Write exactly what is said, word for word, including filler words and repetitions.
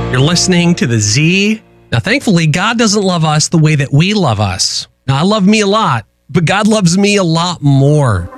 You're listening to the Z. Now, thankfully, God doesn't love us the way that we love us. Now, I love me a lot, but God loves me a lot more.